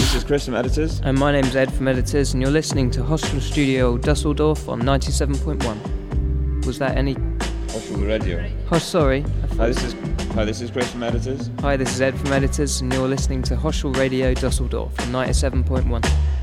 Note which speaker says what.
Speaker 1: this is Chris from Editors.
Speaker 2: And my name's Ed from Editors, and you're listening to Hostel Studio Dusseldorf on 97.1. Was that any...
Speaker 1: Hostel Radio.
Speaker 2: Oh, sorry.
Speaker 1: Hi, this is Chris from Editors.
Speaker 2: Hi, this is Ed from Editors, and you're listening to Hostel Radio Dusseldorf on 97.1.